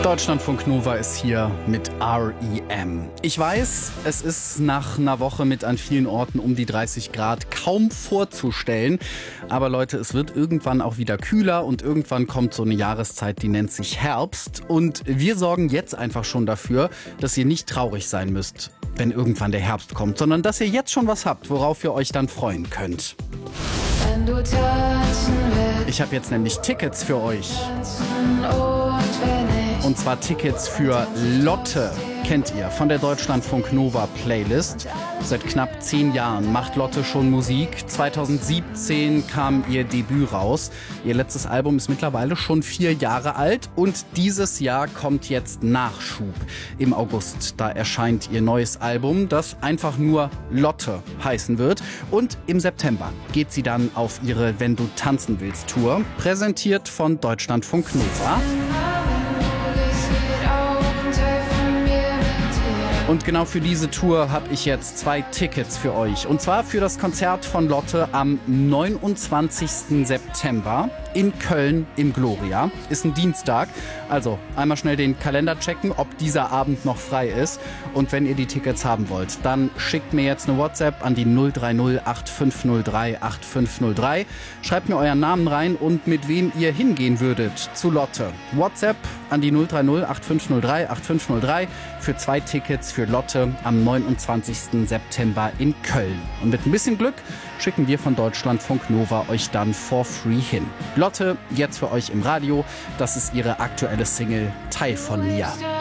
Deutschlandfunk Nova ist hier mit R.E.M. Ich weiß, es ist nach einer Woche mit an vielen Orten um die 30 Grad kaum vorzustellen. Aber Leute, es wird irgendwann auch wieder kühler und irgendwann kommt so eine Jahreszeit, die nennt sich Herbst. Und wir sorgen jetzt einfach schon dafür, dass ihr nicht traurig sein müsst, wenn irgendwann der Herbst kommt, sondern dass ihr jetzt schon was habt, worauf ihr euch dann freuen könnt. Wenn du tanzen willst, Ich habe jetzt nämlich Tickets für euch. und wenn ich Und zwar Tickets für Lotte. Kennt ihr von der Deutschlandfunk Nova Playlist. Seit knapp 10 Jahren macht Lotte schon Musik. 2017 kam ihr Debüt raus. Ihr letztes Album ist mittlerweile schon 4 Jahre alt. Und dieses Jahr kommt jetzt Nachschub im August. Da erscheint ihr neues Album, das einfach nur Lotte heißen wird. Und im September geht sie dann auf ihre Wenn du tanzen willst Tour. Präsentiert von Deutschlandfunk Nova. Und genau für diese Tour habe ich jetzt 2 Tickets für euch. Und zwar für das Konzert von Lotte am 29. September in Köln im Gloria. Ist ein Dienstag. Also einmal schnell den Kalender checken, ob dieser Abend noch frei ist. Und wenn ihr die Tickets haben wollt, dann schickt mir jetzt eine WhatsApp an die 030 8503 8503. Schreibt mir euren Namen rein und mit wem ihr hingehen würdet zu Lotte. WhatsApp an die 030 8503 8503 für 2 Tickets für Lotte am 29. September in Köln. Und mit ein bisschen Glück schicken wir von Deutschlandfunk Nova euch dann for free hin. Lotte, jetzt für euch im Radio. Das ist ihre aktuelle Single Teil von mir.